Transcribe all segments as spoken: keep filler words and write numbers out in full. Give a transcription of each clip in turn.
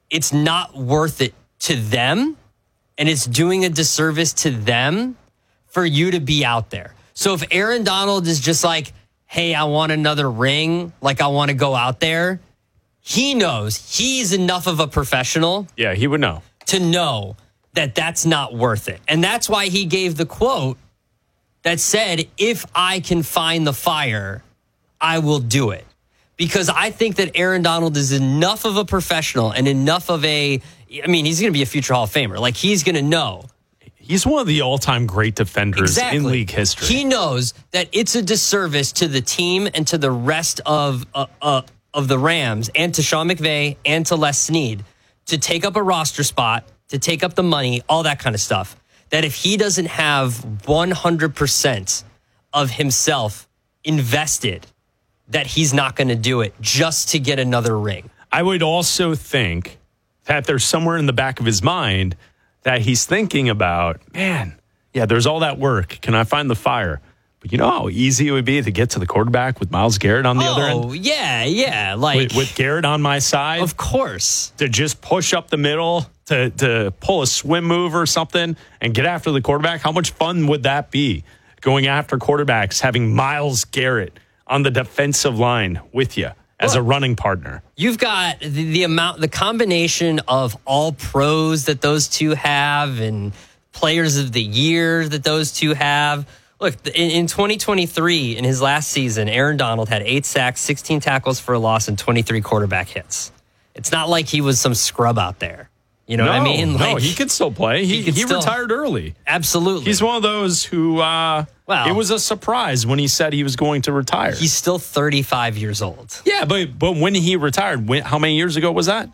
it's not worth it to them, and it's doing a disservice to them for you to be out there. So if Aaron Donald is just like, hey, I want another ring, like I want to go out there, he knows he's enough of a professional. Yeah, he would know. To know that that's not worth it. And that's why he gave the quote that said, if I can find the fire, I will do it. Because I think that Aaron Donald is enough of a professional and enough of a, I mean, he's going to be a future Hall of Famer. Like, he's going to know. He's one of the all-time great defenders exactly. in league history. He knows that it's a disservice to the team and to the rest of uh, uh, of the Rams and to Sean McVay and to Les Snead to take up a roster spot, to take up the money, all that kind of stuff. That if he doesn't have one hundred percent of himself invested, that he's not going to do it just to get another ring. I would also think that there's somewhere in the back of his mind that he's thinking about, man, yeah, there's all that work. Can I find the fire? But you know how easy it would be to get to the quarterback with Myles Garrett on the oh, other end? Oh, yeah, yeah. Like with, with Garrett on my side? Of course. To just push up the middle, to, to pull a swim move or something and get after the quarterback? How much fun would that be, going after quarterbacks, having Myles Garrett on the defensive line with you as a running partner? You've got the, the amount, the combination of all pros that those two have and players of the year that those two have. Look, in, in twenty twenty-three, in his last season, Aaron Donald had eight sacks, sixteen tackles for a loss, and twenty-three quarterback hits. It's not like he was some scrub out there. You know no, what I mean? Like, no, he could still play. He, he, he still, retired early. Absolutely. He's one of those who, uh, well, it was a surprise when he said he was going to retire. He's still thirty-five years old. Yeah, but but when he retired, when, how many years ago was that?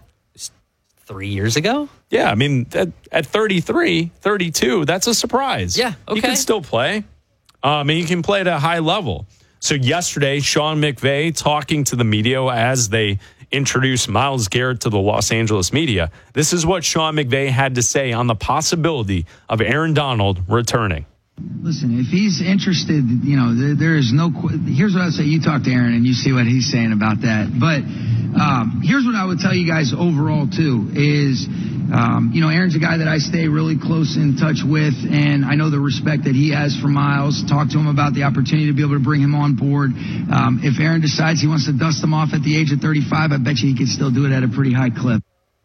Three years ago? Yeah, I mean, at, at thirty-three, thirty-two, that's a surprise. Yeah, okay. He can still play. Um, and he can play at a high level. So yesterday, Sean McVay talking to the media as they introduced Myles Garrett to the Los Angeles media. This is what Sean McVay had to say on the possibility of Aaron Donald returning. Listen, if he's interested, you know, there, there is no, here's what I would say. You talk to Aaron and you see what he's saying about that. But um, here's what I would tell you guys overall, too, is, um, you know, Aaron's a guy that I stay really close in touch with, and I know the respect that he has for Myles. Talk to him about the opportunity to be able to bring him on board. Um, if Aaron decides he wants to dust him off at the age of thirty-five, I bet you he could still do it at a pretty high clip.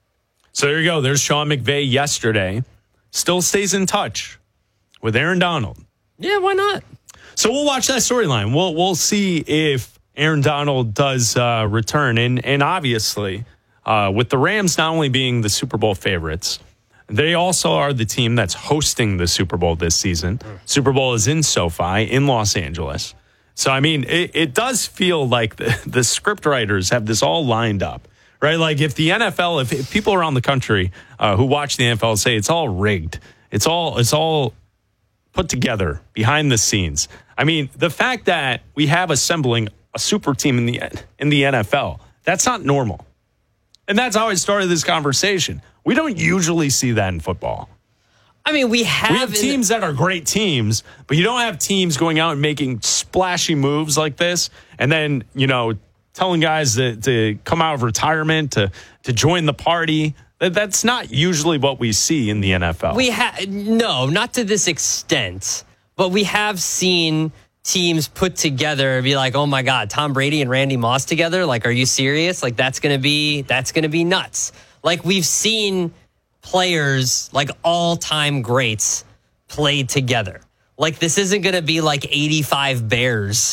So there you go. There's Sean McVay yesterday. Still stays in touch with Aaron Donald. Yeah, why not? So we'll watch that storyline. We'll we'll see if Aaron Donald does uh, return. And, and obviously, uh, with the Rams not only being the Super Bowl favorites, they also are the team that's hosting the Super Bowl this season. Mm. Super Bowl is in SoFi in Los Angeles. So, I mean, it, it does feel like the, the script writers have this all lined up, right? Like if the N F L, if, if people around the country uh, who watch the N F L say it's all rigged, it's all it's all put together behind the scenes. I mean, the fact that we have assembling a super team in the in the N F L, that's not normal. And that's how I started this conversation. We don't usually see that in football. I mean, we have... We have teams that are great teams, but you don't have teams going out and making splashy moves like this and then, you know, telling guys to, to come out of retirement, to, to join the party. That's not usually what we see in the N F L. We have no, not to this extent, but we have seen teams put together and be like, "Oh my God, Tom Brady and Randy Moss together? Like, are you serious? Like, that's gonna be that's gonna be nuts." Like, we've seen players like all-time greats played together. Like, this isn't gonna be like eighty-five Bears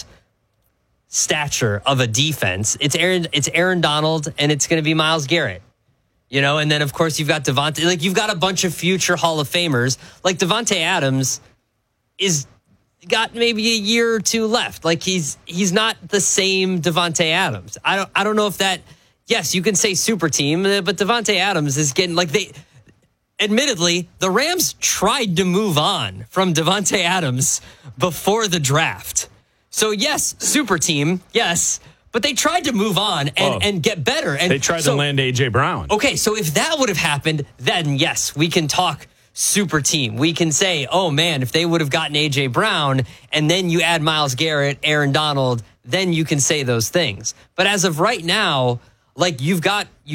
stature of a defense. It's Aaron. It's Aaron Donald, and it's gonna be Myles Garrett. You know, and then, of course, you've got Devontae. Like, you've got a bunch of future Hall of Famers. Like, Devontae Adams is got maybe a year or two left. Like, he's he's not the same Devontae Adams. I don't I don't know if that, yes, you can say super team, but Devontae Adams is getting, like, they, admittedly, the Rams tried to move on from Devontae Adams before the draft. So, yes, super team, yes. But they tried to move on and, oh, and get better. And they tried so, to land A J Brown. Okay, so if that would have happened, then yes, we can talk super team. We can say, oh man, if they would have gotten A J Brown and then you add Myles Garrett, Aaron Donald, then you can say those things. But as of right now, like you've got...